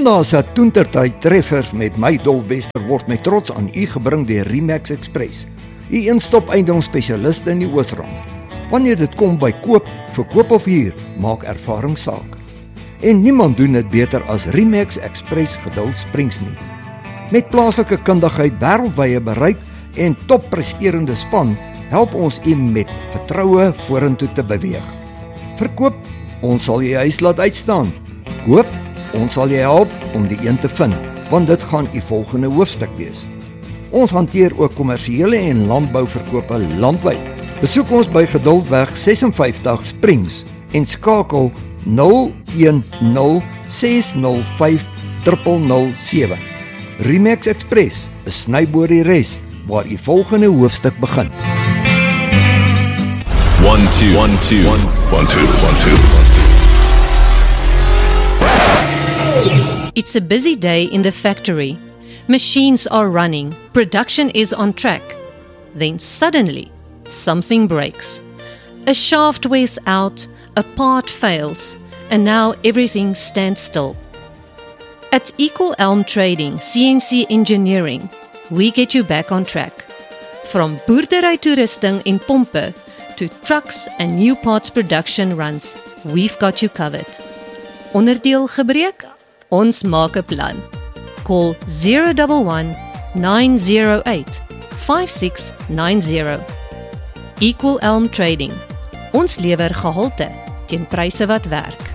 Sondag se toentertyd treffers met my Dol Wester word met trots aan u gebring deur Remax Express, u een-stop eiendomsspesialiste in die Oosrand. Wanneer dit kom by koop, verkoop of huur, maak ervaring saak. En niemand doen dit beter as Remax Express Geduld Springs nie. Met plaaslike kundigheid, wêreldwye bereik en toppresterende span, help ons u met vertroue vorentoe te beweeg. Verkoop, ons sal jou huis laat uitstaan. Koop, ons sal jou help om die een te vind, want dit gaan u volgende hoofstuk wees. Ons hanteer ook kommersiële en landbouverkope landwyd. Besoek ons by Geduldweg 56 Springs en skakel 010 605 0007. Remax Express, 'n snyboor die res, waar u volgende hoofstuk begin. 1 2 1 2 1 2 1 2. It's a busy day in the factory. Machines are running, production is on track. Then suddenly, something breaks. A shaft wears out, a part fails, and now everything stands still. At Equal Elm Trading, CNC Engineering, we get you back on track. From boerdery toerusting en pompe to trucks and new parts production runs, we've got you covered. Onderdeel gebreek? Ons maak 'n plan. Call 011 908 5690. Equal Elm Trading. Ons lewer gehalte teen pryse wat werk.